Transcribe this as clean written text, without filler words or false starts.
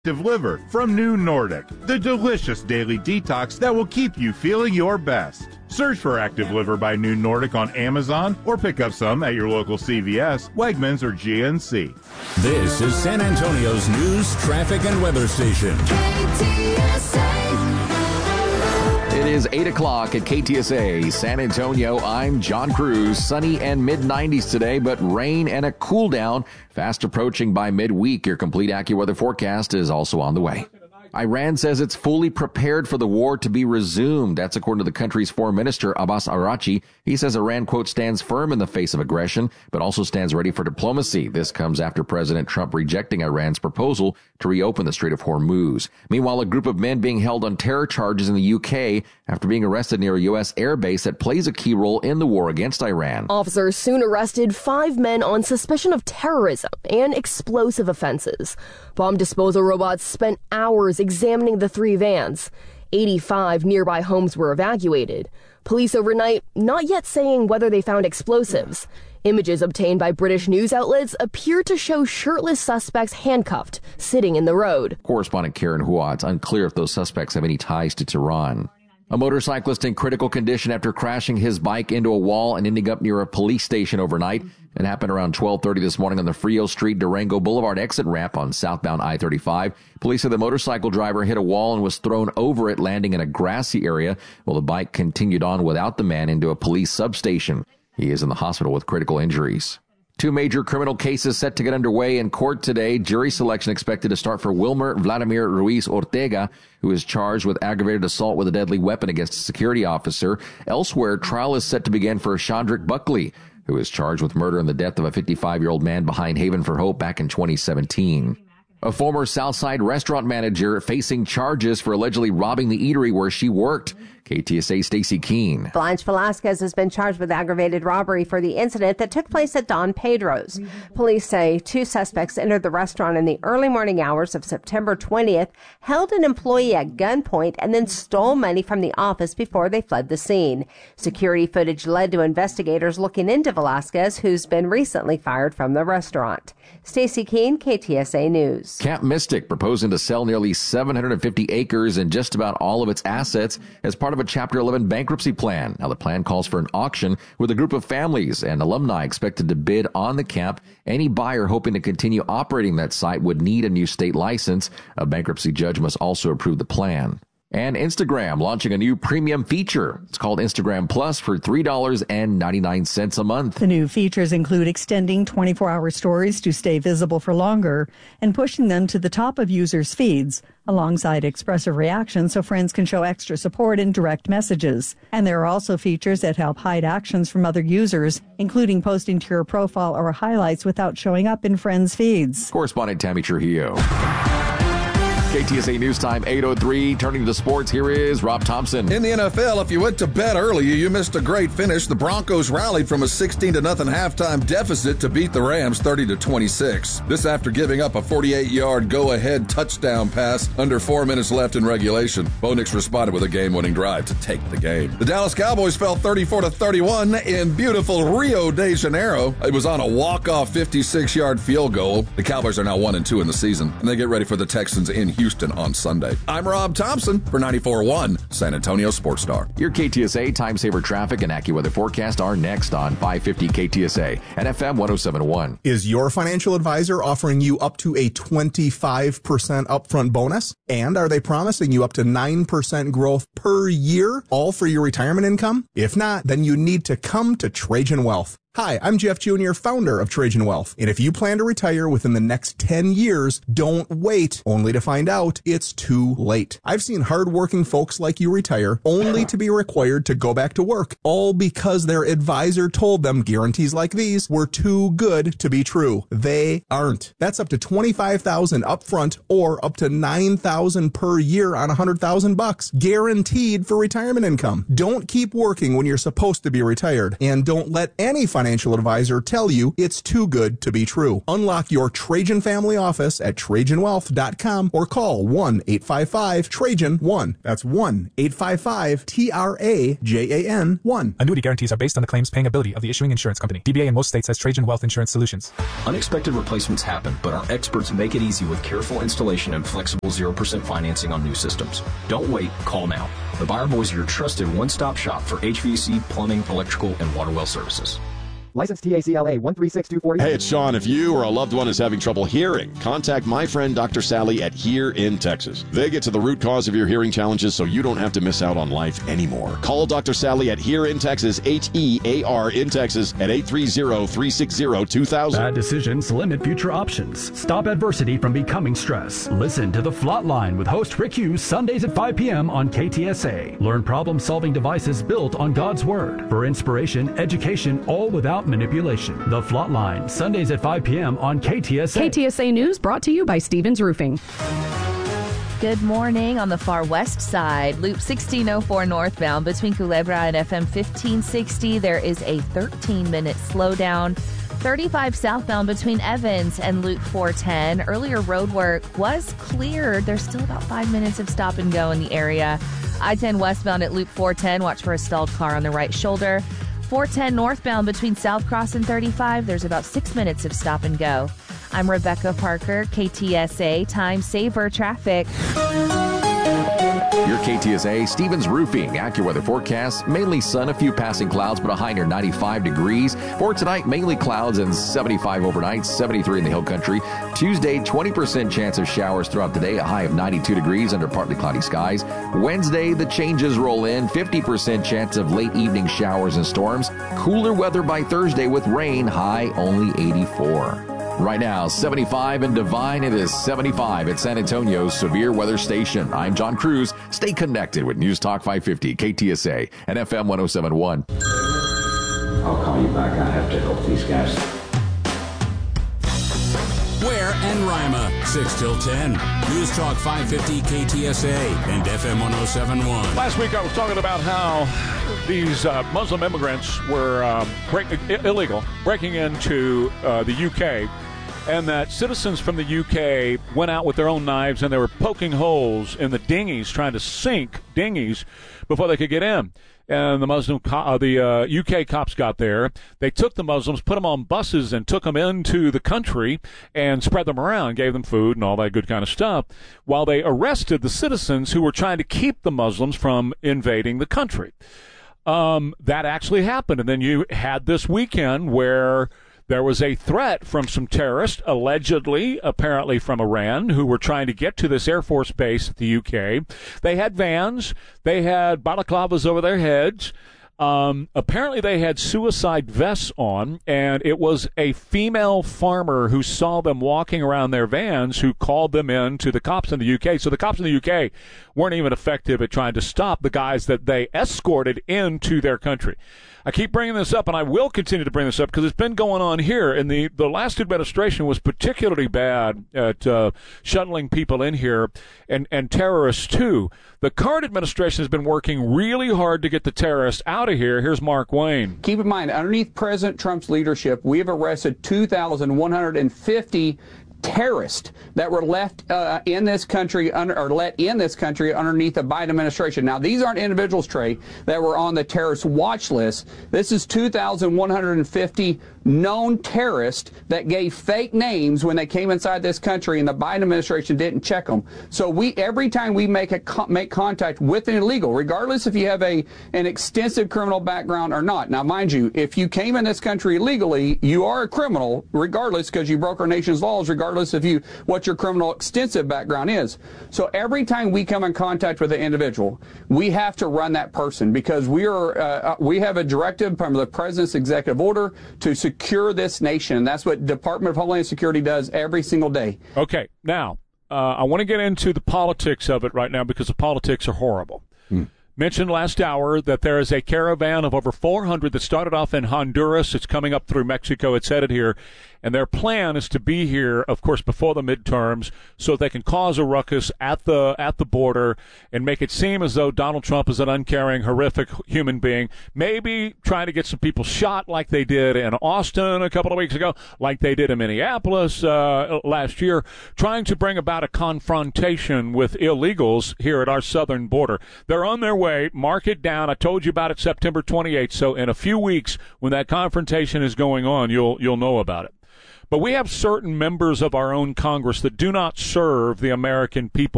Active Liver from New Nordic, the delicious daily detox that will keep you feeling your best. Search for Active Liver by New Nordic on Amazon or pick up some at your local CVS, Wegmans, or GNC. This is San Antonio's news, traffic, and weather station. It is 8 o'clock at KTSA San Antonio. I'm John Cruz. Sunny and mid-90s today, but rain and a cool down fast approaching by midweek. Your complete AccuWeather forecast is also on the way. Iran says it's fully prepared for the war to be resumed. That's according to the country's foreign minister, Abbas Araghchi. He says Iran, quote, stands firm in the face of aggression, but also stands ready for diplomacy. This comes after President Trump rejecting Iran's proposal to reopen the Strait of Hormuz. Meanwhile, a group of men being held on terror charges in the UK after being arrested near a U.S. airbase that plays a key role in the war against Iran. Officers soon arrested 5 men on suspicion of terrorism and explosive offenses. Bomb disposal robots spent hours examining the 3 vans. 85 nearby homes were evacuated. Police overnight not yet saying whether they found explosives. Images obtained by British news outlets appear to show shirtless suspects handcuffed, sitting in the road. Correspondent Karen Hua, it's unclear if those suspects have any ties to Tehran. A motorcyclist in critical condition after crashing his bike into a wall and ending up near a police station overnight. It happened around 12:30 this morning on the Frio Street Durango Boulevard exit ramp on southbound I-35. Police said the motorcycle driver hit a wall and was thrown over it, landing in a grassy area, while the bike continued on without the man into a police substation. He is in the hospital with critical injuries. 2 major criminal cases set to get underway in court today. Jury selection expected to start for Wilmer Vladimir Ruiz Ortega, who is charged with aggravated assault with a deadly weapon against a security officer. Elsewhere, trial is set to begin for Chandrick Buckley, who is charged with murder and the death of a 55-year-old man behind Haven for Hope back in 2017. A former Southside restaurant manager facing charges for allegedly robbing the eatery where she worked. KTSA Stacey Keene. Blanche Velasquez has been charged with aggravated robbery for the incident that took place at Don Pedro's. Police say 2 suspects entered the restaurant in the early morning hours of September 20th, held an employee at gunpoint, and then stole money from the office before they fled the scene. Security footage led to investigators looking into Velasquez, who's been recently fired from the restaurant. Stacey Keene, KTSA News. Camp Mystic proposing to sell nearly 750 acres and just about all of its assets as part of a Chapter 11 bankruptcy plan. Now, the plan calls for an auction with a group of families and alumni expected to bid on the camp. Any buyer hoping to continue operating that site would need a new state license. A bankruptcy judge must also approve the plan. And Instagram launching a new premium feature. It's called Instagram Plus for $3.99 a month. The new features include extending 24-hour stories to stay visible for longer and pushing them to the top of users' feeds, alongside expressive reactions so friends can show extra support in direct messages. And there are also features that help hide actions from other users, including posting to your profile or highlights without showing up in friends' feeds. Correspondent Tammy Trujillo. KTSA News Time 8:03. Turning to sports, here is Rob Thompson. In the NFL, if you went to bed early, you missed a great finish. The Broncos rallied from a 16-0 halftime deficit to beat the Rams 30-26. This after giving up a 48-yard go-ahead touchdown pass under 4 minutes left in regulation. Bo Nix responded with a game-winning drive to take the game. The Dallas Cowboys fell 34-31 in beautiful Rio de Janeiro. It was on a walk-off 56-yard field goal. The Cowboys are now 1-2 in the season, and they get ready for the Texans in Houston on Sunday. I'm Rob Thompson for 94.1 San Antonio Sports Star. Your KTSA Time Saver Traffic and AccuWeather forecast are next on 550 KTSA and FM 107.1. Is your financial advisor offering you up to a 25% upfront bonus? And are they promising you up to 9% growth per year, all for your retirement income? If not, then you need to come to Trajan Wealth. Hi, I'm Jeff Jr., founder of Trajan Wealth. And if you plan to retire within the next 10 years, don't wait only to find out it's too late. I've seen hardworking folks like you retire only to be required to go back to work, all because their advisor told them guarantees like these were too good to be true. They aren't. That's up to $25,000 upfront or up to $9,000 per year on $100,000, guaranteed for retirement income. Don't keep working when you're supposed to be retired, and don't let any financial advisor tell you it's too good to be true. Unlock your Trajan family office at TrajanWealth.com or call 1-855-TRAJAN-1. That's 1-855-TRAJAN-1. Annuity guarantees are based on the claims paying ability of the issuing insurance company. DBA in most states has Trajan Wealth Insurance Solutions. Unexpected replacements happen, but our experts make it easy with careful installation and flexible 0% financing on new systems. Don't wait, call now. The Buyer Boys are your trusted one-stop shop for HVAC, plumbing, electrical, and water well services. License TACLA 136240. Hey, it's Sean. If you or a loved one is having trouble hearing, contact my friend Dr. Sally at Hear in Texas. They get to the root cause of your hearing challenges so you don't have to miss out on life anymore. Call Dr. Sally at Hear in Texas, HEAR in Texas at 830-360-2000. Bad decisions limit future options. Stop adversity from becoming stress. Listen to The Flot Line with host Rick Hughes Sundays at 5 p.m. on KTSA. Learn problem-solving devices built on God's Word. For inspiration, education, all without manipulation. The Flot Line, Sundays at 5 p.m. on KTSA. KTSA News brought to you by Stevens Roofing. Good morning. On the far west side, Loop 1604 northbound between Culebra and FM 1560, there is a 13-minute slowdown. 35 southbound between Evans and Loop 410. Earlier road work was cleared. There's still about 5 minutes of stop and go in the area. I-10 westbound at Loop 410. Watch for a stalled car on the right shoulder. 410 northbound between South Cross and 35, there's about 6 minutes of stop and go. I'm Rebecca Parker, KTSA Time Saver Traffic. Your KTSA Stevens Roofing AccuWeather forecast. Mainly sun, a few passing clouds, but a high near 95 degrees. For tonight, mainly clouds and 75 overnight, 73 in the hill country. Tuesday, 20% chance of showers throughout the day, a high of 92 degrees under partly cloudy skies. Wednesday, the changes roll in, 50% chance of late evening showers and storms. Cooler weather by Thursday with rain, high only 84. Right now, 75 in Divine. It is 75 at San Antonio's Severe Weather Station. I'm John Cruz. Stay connected with News Talk 550, KTSA, and FM 1071. I'll call you back. I have to help these guys. Ware and Rima, 6 till 10. News Talk 550 KTSA and FM 1071. Last week I was talking about how these Muslim immigrants were breaking into the UK, and that citizens from the UK went out with their own knives and they were poking holes in the dinghies, trying to sink dinghies before they could get in. And the UK cops got there. They took the Muslims, put them on buses, and took them into the country and spread them around, gave them food and all that good kind of stuff, while they arrested the citizens who were trying to keep the Muslims from invading the country. That actually happened. And then you had this weekend where there was a threat from some terrorists, apparently from Iran, who were trying to get to this Air Force base at the UK. They had vans. They had balaclavas over their heads. Apparently they had suicide vests on, and it was a female farmer who saw them walking around their vans who called them in to the cops in the UK. So the cops in the UK weren't even effective at trying to stop the guys that they escorted into their country. I keep bringing this up, and I will continue to bring this up because it's been going on here. And the last administration was particularly bad at shuttling people in here, and terrorists too. The current administration has been working really hard to get the terrorists out of here. Here's Mark Wayne. Keep in mind, underneath President Trump's leadership, we have arrested 2,150 terrorists that were left in this country let in this country underneath the Biden administration. Now, these aren't individuals, Trey, that were on the terrorist watch list. This is 2,150 known terrorists that gave fake names when they came inside this country, and the Biden administration didn't check them. So every time we make contact with an illegal, regardless if you have an extensive criminal background or not. Now, mind you, if you came in this country illegally, you are a criminal, regardless, because you broke our nation's laws, regardless of what your criminal extensive background is. So every time we come in contact with an individual, we have to run that person, because we have a directive from the president's executive order to secure this nation. And that's what Department of Homeland Security does every single day. Okay, now, I want to get into the politics of it right now, because the politics are horrible. Mentioned last hour that there is a caravan of over 400 that started off in Honduras. It's coming up through Mexico. It's headed here. And their plan is to be here, of course, before the midterms so they can cause a ruckus at the border and make it seem as though Donald Trump is an uncaring, horrific human being. Maybe trying to get some people shot like they did in Austin a couple of weeks ago, like they did in Minneapolis last year, trying to bring about a confrontation with illegals here at our southern border. They're on their way. Mark it down. I told you about it September 28th. So in a few weeks, when that confrontation is going on, you'll know about it. But we have certain members of our own Congress that do not serve the American people.